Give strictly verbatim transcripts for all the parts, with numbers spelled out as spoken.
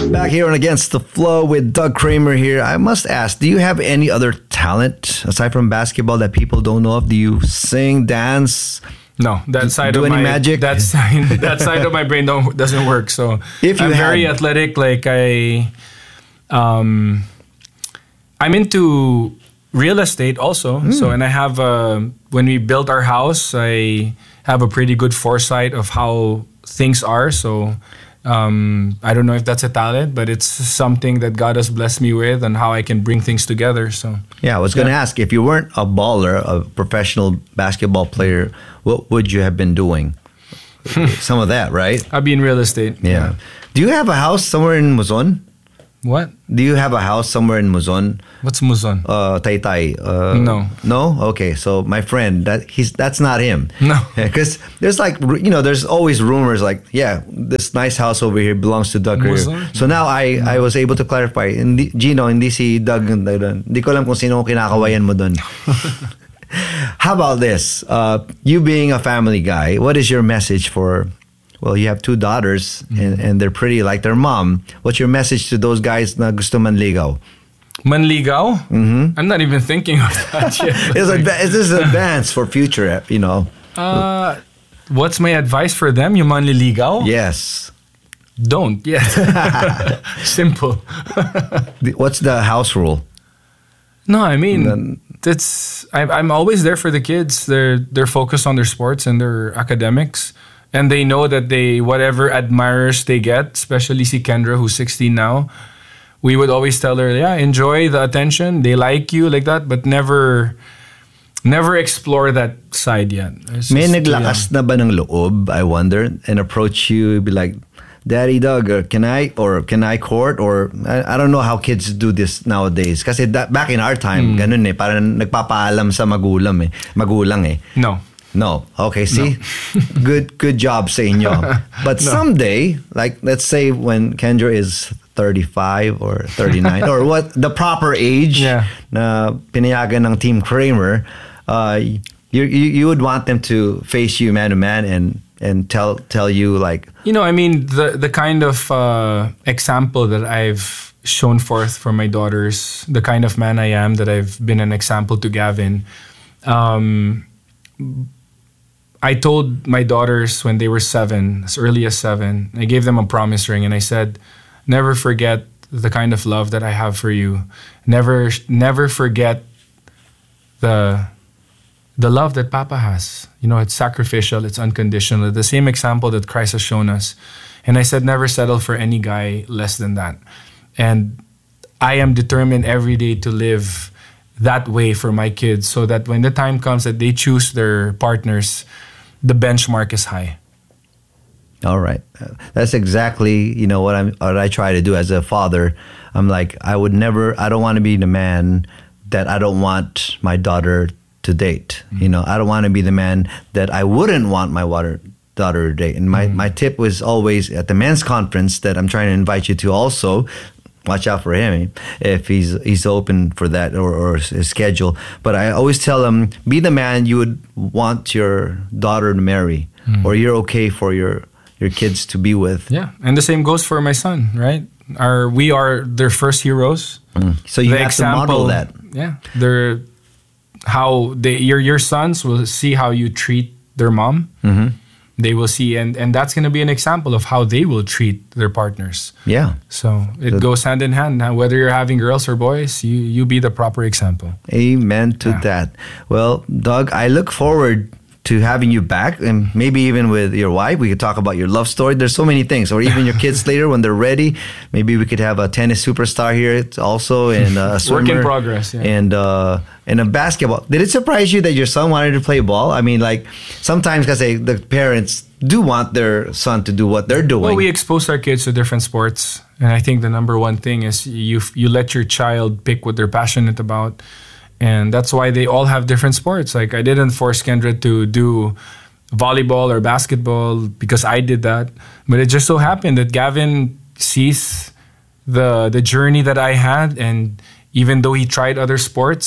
Back here on Against the Flow with Doug Kramer here. I must ask, do you have any other talent aside from basketball that people don't know of? Do you sing, dance? No, that side do of any my magic? That side, that side of my brain don't, doesn't work. So if you I'm had, very athletic. Like I, um, I'm into real estate also. Mm. So and I have uh, when we built our house, I have a pretty good foresight of how things are. So. Um, I don't know if that's a talent, but it's something that God has blessed me with and how I can bring things together. So yeah, I was going to yeah. ask, if you weren't a baller, a professional basketball player, what would you have been doing? Some of that, right? I'd be in real estate. Yeah. yeah. Do you have a house somewhere in Luzon? What? Do you have a house somewhere in Luzon? What's Luzon? Uh, Taytay. Uh, no. No? Okay. So my friend, that he's that's not him. No. Because there's like, you know, there's always rumors like, yeah, this nice house over here belongs to Doug. So now I no. I was able to clarify. Hindi, Gino, hindi si Doug. Hindi ko alam kung sino kinakawayan mo dun. How about this? Uh, you being a family guy, what is your message for... Well, you have two daughters, mm-hmm. and, and they're pretty like their mom. What's your message to those guys na gusto manligaw? Manligaw? Mm-hmm. I'm not even thinking of that yet. It's like, is this advance for future, you know? Uh, what's my advice for them? You manliligaw? Yes. Don't, yes. Simple. What's the house rule? No, I mean, then, it's, I, I'm always there for the kids. They're, they're focused on their sports and their academics. And they know that they, whatever admirers they get, especially si Kendra, who's sixteen now, we would always tell her, yeah, enjoy the attention. They like you like that, but never never explore that side yet. It's May just, naglakas yeah. na ba ng loob, I wonder, and approach you, be like, Daddy Doug, uh, can I, or can I court? Or, I, I don't know how kids do this nowadays. Kasi that, back in our time, mm. ganun eh, parang nagpapaalam sa magulang eh. Magulang eh. No. No. Okay, see? No. good good job sa inyo. But no. someday, like let's say when Kendra is thirty-five or thirty-nine or what the proper age yeah. na pinayagan ng Team Kramer, uh, you, you you would want them to face you man to man and and tell tell you like, you know, I mean the the kind of uh, example that I've shown forth for my daughters, the kind of man I am, that I've been an example to Gavin. Um, I told my daughters when they were seven, as early as seven, I gave them a promise ring and I said, never forget the kind of love that I have for you. Never never forget the the love that Papa has. You know, it's sacrificial, it's unconditional. The same example that Christ has shown us. And I said, never settle for any guy less than that. And I am determined every day to live that way for my kids so that when the time comes that they choose their partners, the benchmark is high. All right. Uh, that's exactly, you know, what I'm what I try to do as a father. I'm like, I would never, I don't want to be the man that I don't want my daughter to date. Mm-hmm. You know, I don't want to be the man that I wouldn't want my water, daughter to date. And my, mm-hmm. my tip was always at the men's conference that I'm trying to invite you to also, watch out for him if he's he's open for that or, or his schedule. But I always tell him, be the man you would want your daughter to marry, mm. or you're okay for your your kids to be with. Yeah, and the same goes for my son, right? Our we are their first heroes. Mm. So you the have example, to model that. Yeah, they're how they your your sons will see how you treat their mom. Mm-hmm. They will see, and, and that's going to be an example of how they will treat their partners. Yeah. So it Good. goes hand in hand. Now, whether you're having girls or boys, you, you be the proper example. Amen to yeah. that. Well, Doug, I look forward to having you back, and maybe even with your wife. We could talk about your love story. There's so many things, or even your kids later when they're ready. Maybe we could have a tennis superstar here also, and a swimmer. Work in progress. Yeah. And uh, and a basketball. Did it surprise you that your son wanted to play ball? I mean, like sometimes because the parents do want their son to do what they're doing. Well, we expose our kids to different sports, and I think the number one thing is you you let your child pick what they're passionate about. And that's why they all have different sports. Like I didn't force Kendra to do volleyball or basketball because I did that. But it just so happened that Gavin sees the the journey that I had. And even though he tried other sports,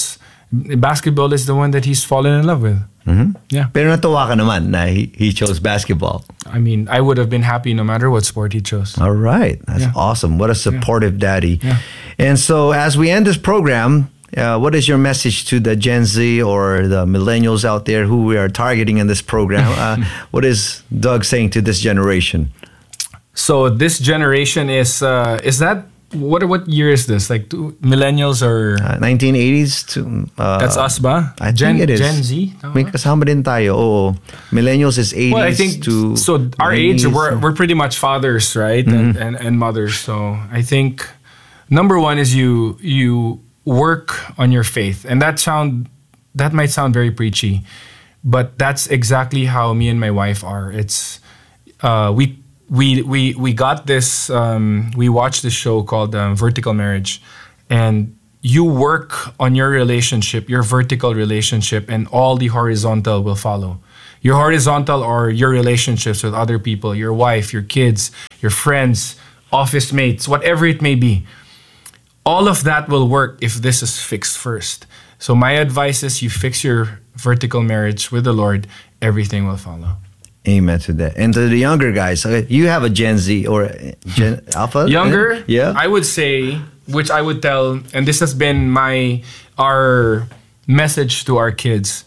basketball is the one that he's fallen in love with. Mhm. Yeah. Pero natuwa ka naman na he, he chose basketball. I mean, I would have been happy no matter what sport he chose. All right. That's Yeah. awesome. What a supportive daddy. Yeah. And so as we end this program, uh, what is your message to the Gen Z or the millennials out there who we are targeting in this program? Uh, what is Doug saying to this generation? So this generation is uh, is that what what year is this? Like two, millennials or Uh, nineteen eighties to... Uh, that's us ba? I Gen, think it is. Gen Z? Tama May ba? kasama din tayo. Oo. Millennials is eighties Well, I think to... so. Our age, nineties. we're we're pretty much fathers, right, and, and and mothers. So I think number one is you you work on your faith, and that sound that might sound very preachy, but that's exactly how me and my wife are. It's uh, we we we we got this. Um, we watched this show called um, Vertical Marriage, and you work on your relationship, your vertical relationship, and all the horizontal will follow. Your horizontal are your relationships with other people, your wife, your kids, your friends, office mates, whatever it may be. All of that will work if this is fixed first. So my advice is you fix your vertical marriage with the Lord, everything will follow. Amen to that. And to the younger guys, okay, you have a Gen Z or Gen Alpha? Younger, Yeah. I would say, which I would tell, and this has been my our message to our kids.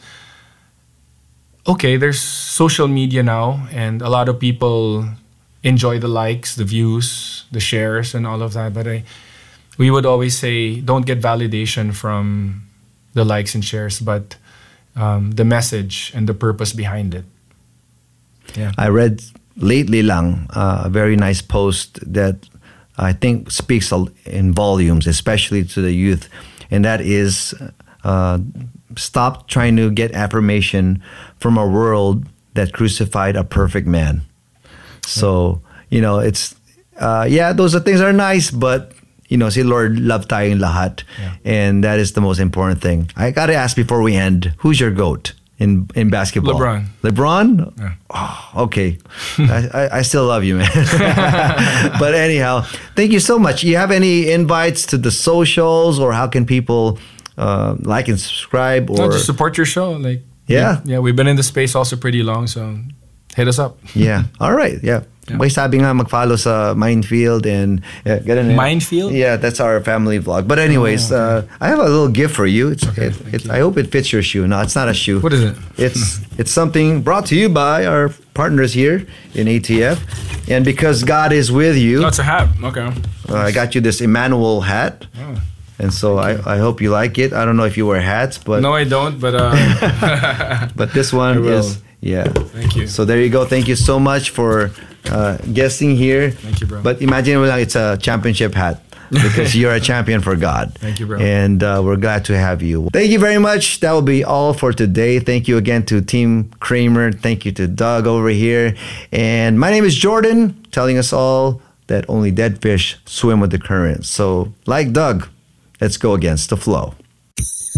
Okay, there's social media now, and a lot of people enjoy the likes, the views, the shares, and all of that. But I, we would always say, don't get validation from the likes and shares, but um, the message and the purpose behind it. Yeah. I read lately lang uh, a very nice post that I think speaks a- in volumes, especially to the youth, and that is uh, stop trying to get affirmation from a world that crucified a perfect man. So, you know, it's, uh, yeah, those are things that are nice, but, you know, si Lord, love tayong lahat. Yeah. And that is the most important thing. I got to ask before we end, who's your GOAT in, in basketball? LeBron. LeBron? Yeah. Oh, okay. I, I, I still love you, man. But anyhow, thank you so much. You have any invites to the socials, or how can people uh, like and subscribe? Or No, just support your show. Like Yeah. we- yeah, we've been in the space also pretty long, so hit us up. Yeah. All right. Yeah. Yeah. May sabi nga mag-follow sa Minefield and yeah, ganun yan. Minefield? Yeah, that's our family vlog. But anyways, Oh, okay. uh, I have a little gift for you. It's, Okay, it, thank it, you. I hope it fits your shoe. No, it's not a shoe. What is it? It's it's something brought to you by our partners here in A T F, and because God is with you, No, it's a hat. Okay. uh, I got you this Emmanuel hat. Oh. And so I, I hope you like it. I don't know if you wear hats, but No, I don't, but uh, but this I one will. is yeah. Thank you. So there you go. Thank you so much for uh, guesting here. Thank you, bro. But imagine mo lang it's a championship hat because you're a champion for God. Thank you, bro. And uh, we're glad to have you. Thank you very much. That will be all for today. Thank you again to Team Kramer. Thank you to Doug over here. And my name is Jordan, telling us all that only dead fish swim with the current. So like Doug, let's go against the flow.